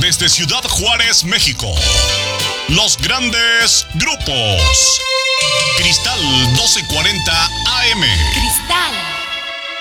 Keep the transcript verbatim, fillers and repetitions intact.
Desde Ciudad Juárez, México. Los grandes grupos. Cristal doce cuarenta A M. Cristal